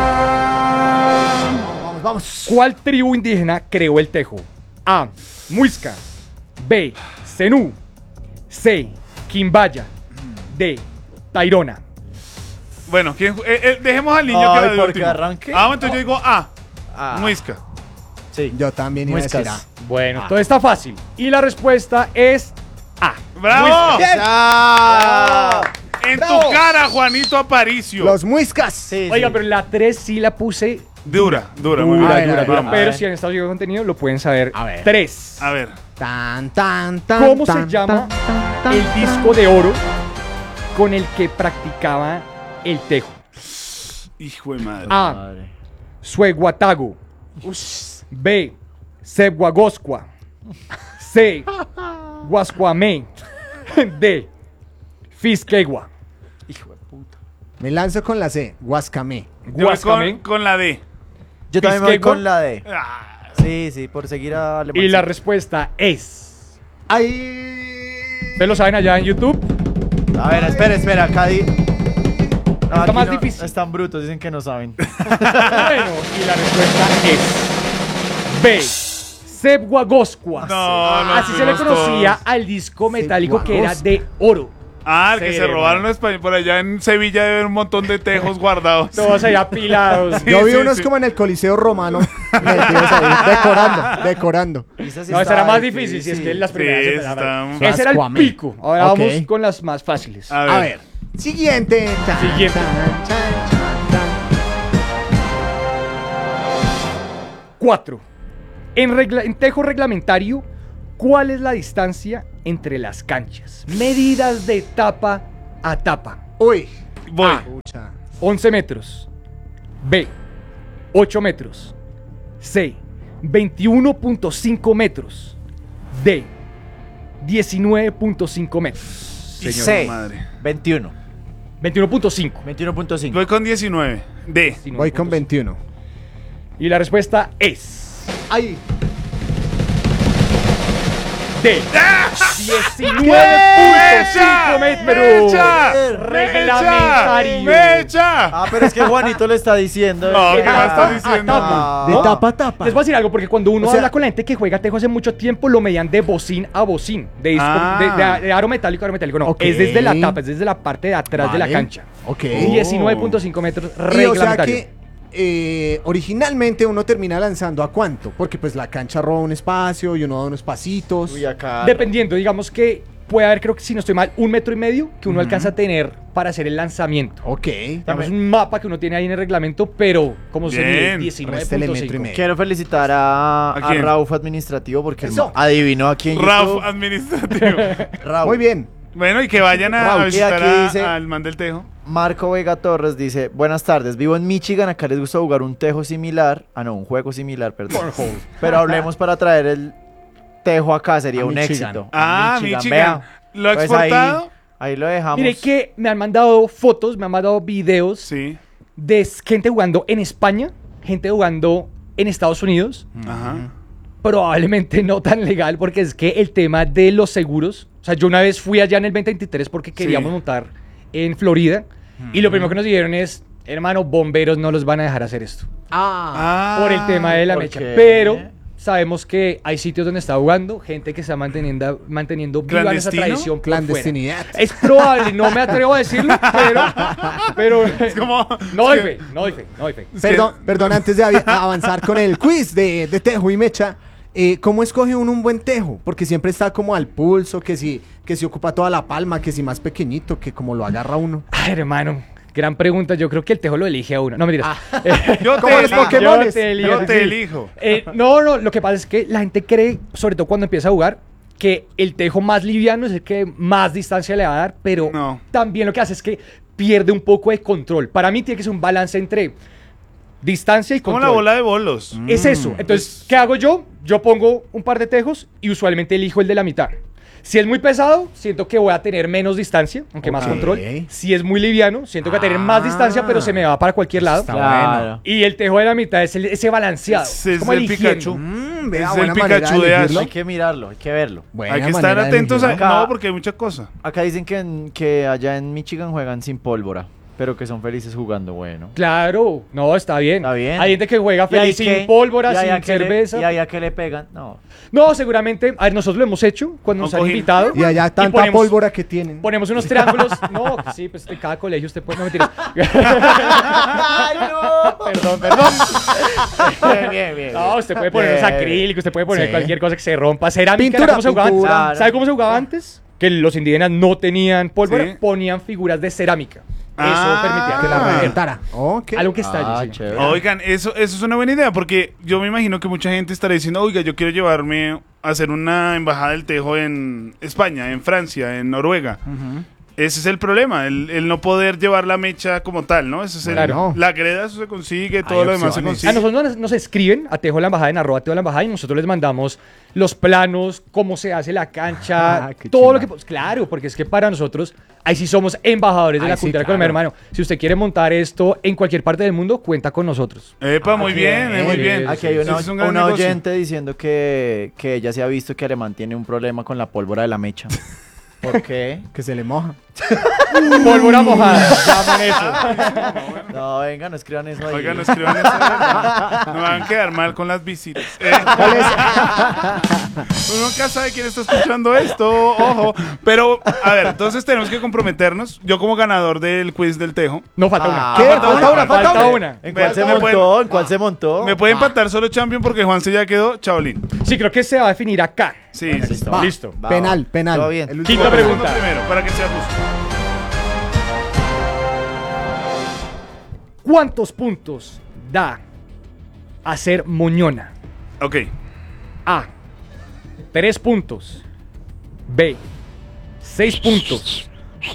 Vamos, vamos. ¿Cuál tribu indígena creó el tejo? A. Muisca. B. Zenú. C. Quimbaya. D. Tairona. Bueno, ¿quién ju- eh, eh, dejemos al niño Ay, que va de porque último. arranque. Ah, entonces yo digo A. Ah. Muisca. Sí. Yo también iba a decir Muescas. A. Bueno, todo está fácil. Y la respuesta es A. ¡Bravo! ¡Ah! En ¡Bravo! tu cara, Juanito Aparicio. Los muiscas. Sí, Oiga, sí. pero la tres sí la puse Dura, dura, muy dura, bien. A ver, dura, a ver, dura. vamos. Pero a ver. si han estado llegando contenido, lo pueden saber. A ver. tres. A ver. Tan, tan, tan. ¿Cómo se tan, llama tan, tan, el tan. disco de oro con el que practicaba el tejo? Hijo de madre. A. Madre. Sueguatago. B. Sebguagoscua. C. Guascuamé. D. Fisquegua. Me lanzo con la C. Huascamé. Yo voy Guascamé. con, con la D. Yo también me voy Pisquegua. con la D. Ah, Sí, sí, por seguir a Alemán. Y la respuesta es. Ahí. ¿Ustedes lo saben allá en YouTube? A ver, espera, espera, acá di... No, Está aquí más no- difícil. Están brutos, dicen que no saben. Bueno, y la respuesta es B. Sebguagoscua. No, no Así se le fuimos conocía todos. al disco metálico que era de oro. Ah, el que Sí, se robaron los españoles. Por allá en Sevilla debe haber un montón de tejos guardados. Todos ahí apilados. Sí, Yo vi sí, unos sí. como en el Coliseo Romano, metidos ahí, decorando, decorando. No, esa era más difícil, si es que las primeras... Sí, se está empezaban. muy- Ese era el Rascuame. pico. Ahora Ok. vamos con las más fáciles. A ver. A ver, siguiente. Siguiente. Cuatro. En, regla- en tejo reglamentario, ¿cuál es la distancia entre las canchas? Medidas de tapa a tapa. Uy. Voy. Pucha. once metros. B. ocho metros. C. veintiuno punto cinco metros. D. diecinueve punto cinco metros. Señor C. madre. veintiuno. veintiuno punto cinco. veintiuno punto cinco. Voy con diecinueve. D. Voy con veintiuno. Y la respuesta es... Ay. D. diecinueve punto cinco metros. ¡Mecha! Reglamentario. ¡Mecha! Ah, pero es que Juanito le está diciendo. No, ¿qué De más tapa está a diciendo? tapa. De ¿No? tapa a tapa. Les voy a decir algo, porque cuando uno O sea- habla con la gente que juega tejo hace mucho tiempo, lo medían de bocín a bocín, de, disco- Ah. de, de- de aro metálico a aro metálico. No, Ok. es desde la tapa, es desde la parte de atrás de la Vale. cancha. Ok. diecinueve punto cinco metros Y o sea reglamentario. que eh, originalmente uno termina lanzando a cuánto, porque pues la cancha roba un espacio y uno da unos pasitos. Uy, acá. Dependiendo, digamos que puede haber, creo que si no estoy mal, un metro y medio que uno alcanza a tener para hacer el lanzamiento. Ok. Digamos, un mapa que uno tiene ahí en el reglamento, pero como se mide Bien. diecinueve Réstele punto metro y cinco. medio. Quiero felicitar a, ¿A a quién? Rauf Administrativo porque Eso. adivinó aquí en Raf YouTube. administrativo. Rauf. Muy bien. Bueno, y que vayan a, Raúl, a y visitar aquí a- dice- al man del tejo. Marco Vega Torres dice, buenas tardes, vivo en Michigan, acá les gusta jugar un tejo similar, ah no, un juego similar, perdón. Pero hablemos para traer el tejo acá, sería A un Michigan. éxito. Ah, A Michigan. vea. ¿Lo ha Pues exportado? Ahí, ahí lo dejamos. Mire que me han mandado fotos, me han mandado videos Sí. de gente jugando en España, gente jugando en Estados Unidos. Ajá. Probablemente no tan legal, porque es que el tema de los seguros. O sea, yo una vez fui allá en el veinte veintitrés porque queríamos Sí. montar en Florida. Y lo primero que nos dijeron es: hermano, bomberos no los van a dejar hacer esto. Ah. Por el tema de la ¿por mecha. qué? Pero sabemos que hay sitios donde está jugando, gente que está manteniendo, manteniendo viva esa ¿Clandestino? tradición. por Clandestinidad. fuera. Es probable, no me atrevo a decirlo, pero. pero Es como... no doy es que- fe, no doy fe, no doy fe. Perdón, perdón, antes de avi- avanzar con el quiz de, de tejo y mecha, eh, ¿cómo escoge uno un buen tejo? Porque siempre está como al pulso, que si, que si ocupa toda la palma, que si más pequeñito, que como lo agarra uno. Ay, hermano, gran pregunta. Yo creo que el tejo lo elige a uno. No, mentiras. Eh, Yo te Como los elijo. Pokémones. Yo te elijo. Yo te sí. elijo. Eh, no, no, lo que pasa es que la gente cree, sobre todo cuando empieza a jugar, que el tejo más liviano es el que más distancia le va a dar, pero No. también lo que hace es que pierde un poco de control. Para mí tiene que ser un balance entre distancia y Como control. la bola de bolos. Es eso. Entonces, ¿qué hago yo? Yo pongo un par de tejos y usualmente elijo el de la mitad. Si es muy pesado, siento que voy a tener menos distancia, aunque más Ok. control. Si es muy liviano, siento que voy a tener más distancia, pero se me va para cualquier lado. Está Claro. Y el tejo de la mitad es el- ese balanceado. Ese es como el eligiendo. Pikachu. Mm, vea, Es el buena manera Pikachu de elegirlo. Hay que mirarlo, hay que verlo. Buena Hay que estar manera de atentos a... elegirlo. Acá- No, porque hay mucha cosa. Acá dicen que, en- que allá en Michigan juegan sin pólvora, pero que son felices jugando, bueno. Claro, no, está bien. Está bien. Hay gente que juega ¿Y ahí feliz sin qué? pólvora, ¿Y ahí a sin qué le- cerveza. ¿Y ahí a qué le pegan? No. No, seguramente. A ver, nosotros lo hemos hecho cuando nos Un han cojín. invitado. Y allá tanta ponemos- pólvora que tienen. Ponemos unos triángulos. No, sí, pues en cada colegio usted puede. No, mentira. ¡Ay, no! Perdón, perdón. Bien, bien, bien. No, usted puede poner unos Bien. acrílicos, usted puede poner Sí. cualquier cosa que se rompa. Cerámica, Pintura, ¿era cómo se jugaba antes? pintura. ¿Sabe cómo se jugaba antes? Que los indígenas no tenían pólvora, Sí. ponían figuras de cerámica. Eso Ah. permitía Que la Ah. reventara. Ok. algo que estalle. Ah, sí. chévere. Oigan, eso, eso es una buena idea, porque yo me imagino que mucha gente estará diciendo, oiga, yo quiero llevarme a hacer una embajada del tejo en España, en Francia, en Noruega. Ese es el problema, el, el no poder llevar la mecha como tal, ¿no? Ese es el, Claro. La greda, eso se consigue, todo Hay lo demás se opciones. consigue. A nosotros nos, nos escriben a Tejo de la Embajada, en arroba Tejo de la Embajada, y nosotros les mandamos los planos, cómo se hace la cancha, Ah, qué todo chimba. lo que... pues, claro, porque es que para nosotros, ahí sí somos embajadores de Ahí la sí, cultura claro. colombiana, hermano. Si usted quiere montar esto en cualquier parte del mundo, cuenta con nosotros. Epa, muy bien, eh, muy sí, bien. Aquí hay una, Ese es un gran una negocio. oyente diciendo que, que ella se ha visto que Alemán tiene un problema con la pólvora de la mecha. ¿Por qué? Que se le moja. Pólvora mojada. Llaman eso. No, venga, no escriban eso ahí. Oigan, no escriban eso. No me van a quedar mal con las visitas. Eh. Uno nunca sabe quién está escuchando esto. Ojo. Pero, a ver, entonces tenemos que comprometernos. Yo como ganador del quiz del Tejo. No, falta Ah, una. ¿Qué? falta Falta una, falta Falta una. una. ¿En cuál se Me montó? pueden- ¿En cuál se montó? Me puede empatar solo Champion porque Juanse ya quedó chaolín. Sí, creo que se va a definir acá. Sí, sí. Listo. Va. Listo. Va, Penal, va. penal. Todo bien. El último Quinta penal. pregunta. Primero, para que sea justo. ¿Cuántos puntos da hacer moñona? Ok. A. tres puntos. B. seis puntos.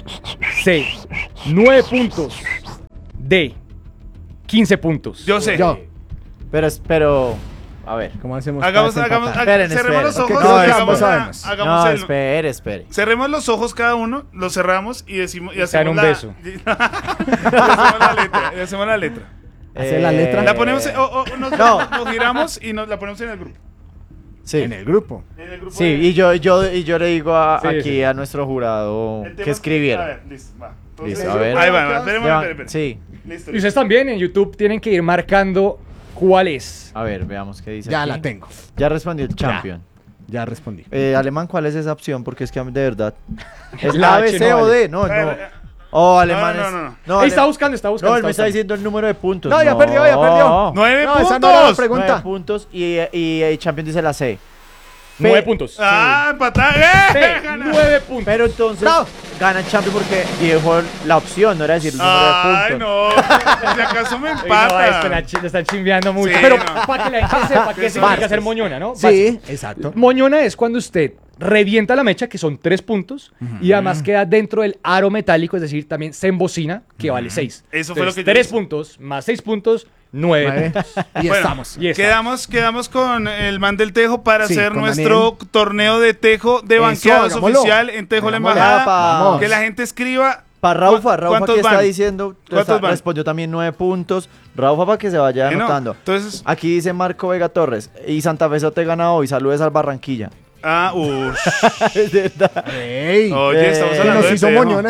C. nueve puntos. D. quince puntos. Yo sé. Yo. Pero, pero, a ver. ¿Cómo hacemos? Hagamos, para hagamos, desempatar? Esperen, cerremos los esperen. ojos. Porque creo que hagamos ambos la- sabemos. hagamos No, el- espere, espere. Cerremos los ojos cada uno, los cerramos y decimos y Y se dan hacemos un la, beso. y hacemos la letra, y hacemos la letra. ¿Hacer la letra? La ponemos, en- o- o- nos, No. nos giramos y nos la ponemos en el grupo. Sí. En el grupo. En el grupo Sí, de- y yo, yo, y yo le digo a- Sí, aquí sí. a nuestro jurado el tema que es- escribiera. A ver, listo, va. Entonces, Listo, a ver. Ahí va, va, esperemos, Ya, esperen, esperen. Sí, Listo, Y listo. ustedes también en YouTube tienen que ir marcando cuál es. a ver, veamos qué dice Ya aquí. la tengo. Ya respondió el champion. Ya respondí. Eh, Alemán, ¿cuál es esa opción? Porque es que de verdad. ¿Es La A, B, H C no o vale. D? No, A ver, no. eh, Oh, Alemán no, es- no, no, no. no, Ahí está Ale- buscando, está buscando. No, él me está buscando. diciendo el número de puntos. No, ya perdió, ya perdió. ¡Nueve No, puntos! esa no era la Nueve pregunta. puntos y, y, y Champion dice la C. Nueve Pe- puntos. ¡Ah, empatar! Sí, ¡Eh! Gana. nueve puntos. Pero entonces Bravo. gana el Champion porque dijo la opción, no era decir el número ¡Ay, de puntos. no! Si acaso me Uy, no, es que la empata. chi- le están chimbeando mucho. Sí, Pero no. para que la gente sepa qué Que significa son hacer moñona, ¿no? Sí, exacto. Moñona es cuando usted revienta la mecha, que son tres puntos, y además queda dentro del aro metálico, es decir, también se embocina, que vale seis. Eso fue lo que yo Tres hice. puntos más seis puntos, nueve. Nueve. puntos. Y Bueno, estamos. Y está. Quedamos, quedamos con el man del Tejo para Sí, hacer con nuestro torneo de Tejo de Eso, banqueados hagámoslo. oficial en Tejo la Hagámoslo. Embajada. Vamos. Que la gente escriba. Para Raufa, ¿Cu- Raufa cuántos aquí está van? diciendo, ¿Cuántos está- van? respondió también nueve puntos. Raufa para que se vaya Que no. anotando. Entonces, Aquí dice Marco Vega Torres, y Santa Fe te gana hoy, saludes al Barranquilla. ah, uff. Es verdad. Ey, Oye, estamos Eh, que hablando nos de hizo Tejo. moñona.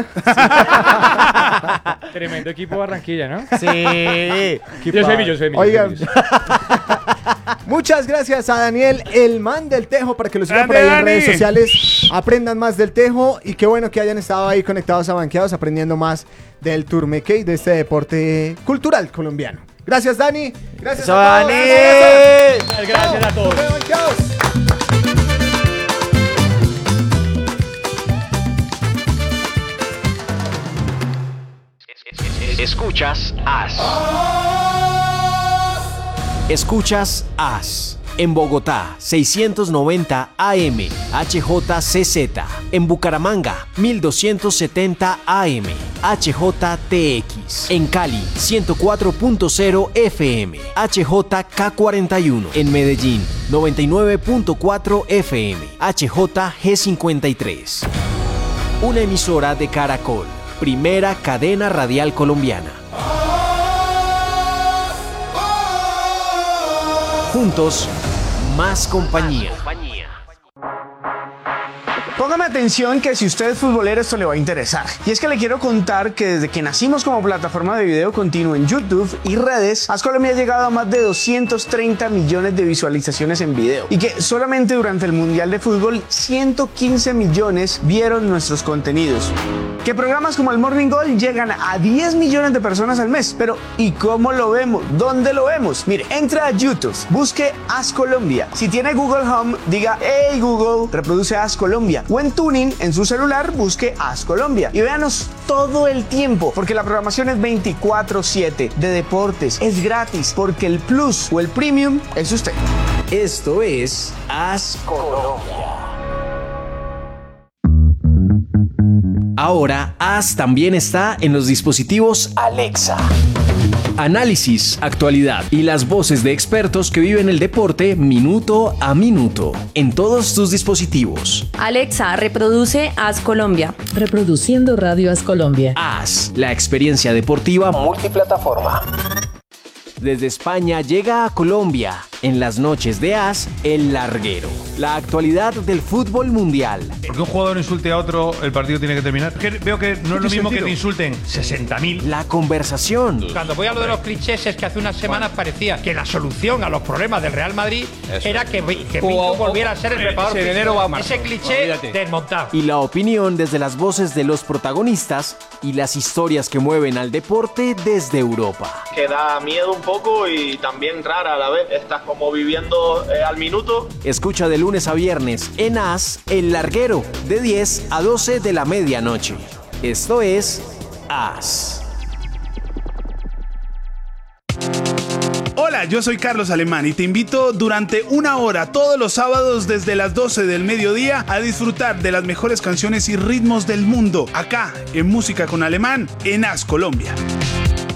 Tremendo equipo Barranquilla, ¿no? Sí. Yo soy Millo, yo soy Millo. Oigan. yo soy Millo. Muchas gracias a Daniel, el man del Tejo, para que lo sigan por ¡Grande, ahí en Dani! redes sociales. Aprendan más del Tejo y qué bueno que hayan estado ahí conectados a Banqueados, aprendiendo más del Turmeque y de este deporte cultural colombiano. Gracias, Dani. Gracias Eso, a todos. Dani. Gracias, Gracias a todos. Chao. Banqueados. Escuchas As. Escuchas As. En Bogotá, seiscientos noventa A M, H J C Z. En Bucaramanga, mil doscientos setenta A M, H J T X. En Cali, ciento cuatro punto cero F M, H J K cuarenta y uno. En Medellín, noventa y nueve punto cuatro F M, H J G cincuenta y tres. Una emisora de Caracol, primera cadena radial colombiana. Juntos, más compañía. Póngame atención que si usted es futbolero esto le va a interesar. Y es que le quiero contar que desde que nacimos como plataforma de video continuo en YouTube y redes, AsColombia ha llegado a más de doscientos treinta millones de visualizaciones en video. Y que solamente durante el Mundial de Fútbol ciento quince millones vieron nuestros contenidos. Que programas como el Morning Goal llegan a diez millones de personas al mes. Pero ¿y cómo lo vemos? ¿Dónde lo vemos? Mire, entra a YouTube, busque AsColombia. Si tiene Google Home, diga "Hey Google, reproduce AsColombia". O en Tuning, en su celular, busque AsColombia. Y véanos todo el tiempo, porque la programación es veinticuatro siete de deportes. Es gratis, porque el Plus o el Premium es usted. Esto es As Colombia. Ahora, As también está en los dispositivos Alexa. Análisis, actualidad y las voces de expertos que viven el deporte minuto a minuto en todos tus dispositivos. Alexa, reproduce As Colombia. Reproduciendo Radio As Colombia. As, la experiencia deportiva multiplataforma. Desde España llega a Colombia, en las noches de As, El Larguero. La actualidad del fútbol mundial. Porque un jugador insulte a otro, el partido tiene que terminar. Que veo que no es lo mismo que te insulten sesenta mil. La conversación. Cuando voy a lo de los clichés es que hace unas semanas parecía que la solución a los problemas del Real Madrid Eso. era que, que Pinto volviera a ser el preparador. Ese, enero va a Ese cliché Olvídate. desmontado. Y la opinión desde las voces de los protagonistas y las historias que mueven al deporte desde Europa. Que da miedo un poco y también rara a la vez. Estás como viviendo eh, al minuto. Escucha de lunes a viernes en As, El Larguero, de diez a doce de la medianoche. Esto es As. Hola, yo soy Carlos Alemán y te invito durante una hora todos los sábados desde las doce del mediodía a disfrutar de las mejores canciones y ritmos del mundo, acá en Música con Alemán, en As Colombia.